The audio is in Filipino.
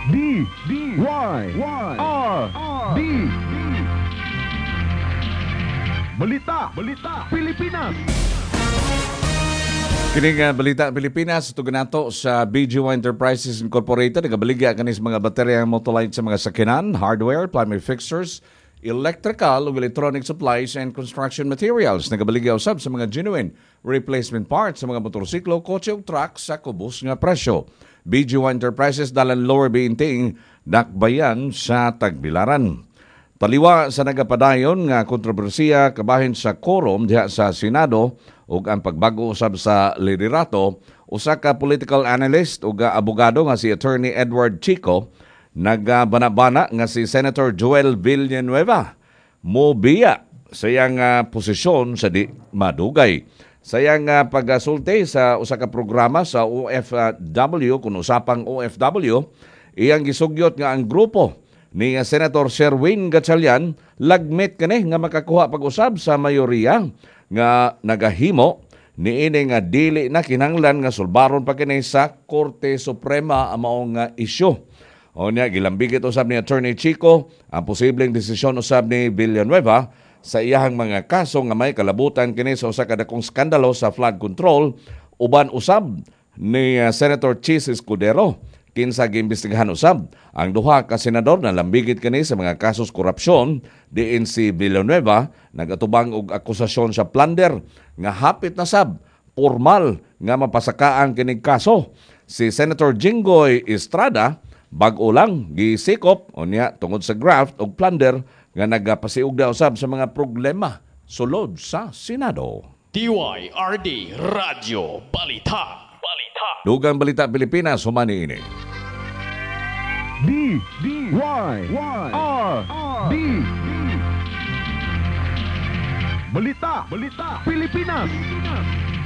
D Balita Pilipinas. Kini nga Balita Pilipinas ito ganato sa BGY Enterprises Incorporated nagabaligya kanis mga baterya motolite sa mga sakinan, hardware, primary fixtures, electrical ug electronic supplies and construction materials. Nagabaligya usab sa mga genuine replacement parts sa mga motorsiklo, kotse ug truck sa kubos nga presyo. BGY Enterprises dalan lower binting dakbayan sa Tagbilaran. Taliwa sa nagapadayon nga kontrobersiya kabahin sa quorum diha sa Senado ug ang pagbago usab sa liderato, usa ka political analyst ug abogado nga si Attorney Edward Chico nagbana-bana nga si Senator Joel Villanueva mobiya sa iyang posisyon sa di madugay. Sa iyang pagsulti sa usa ka programa sa OFW kung usapang OFW, iyang gisugyot nga ang grupo ni Senator Sherwin Gatchalian lagmit kani nga makakuha pag-usab sa mayoriya nga nagahimo niini nga dili na kinahanglan nga sulbaron pa kini sa Korte Suprema ang maong isyu. O niya gilambigit usab ni Attorney Chico ang posibleng desisyon usab ni Villanueva sa iyahang mga kaso nga may kalabutan kini sa usa ka dakong skandalo sa flood control uban usab ni Senator Chis Escudero. Kinsa giimbestigahan usab ang duha ka senador na lambigit kini sa mga kasos korupsyon diin si Villanueva nagatubang og akusasyon sa plunder nga hapit na sab formal nga mapasakaan kining kaso. Si Senator Jinggoy Estrada bag-o lang gisikop unya tungod sa graft ug plunder nga nagapasiug daw usab sa mga problema sulod sa Senado. DYRD Radio Balita. Dugang Balita Pilipinas humani ini. D Balita Pilipinas.